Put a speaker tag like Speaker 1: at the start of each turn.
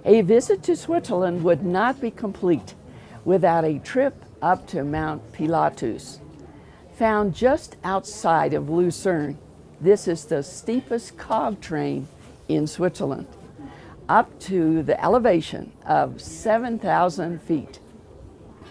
Speaker 1: A visit to Switzerland would not be complete without a trip up to Mount Pilatus. Found just outside of Lucerne, this is the steepest cog train in Switzerland. Up to the elevation of 7,000 feet,